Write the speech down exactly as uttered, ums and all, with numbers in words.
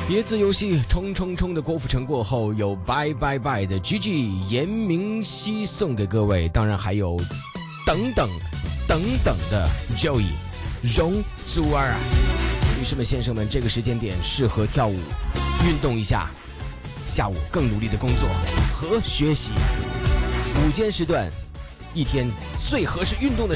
叠字游戏冲冲冲的郭富城过后，有拜拜拜的 G G 严明熙送给各位，当然还有等等等等的 Joey 容祖儿啊，女士们先生们，这个时间点适合跳舞运动一下，下午更努力的工作和学习，午间时段一天最合适运动的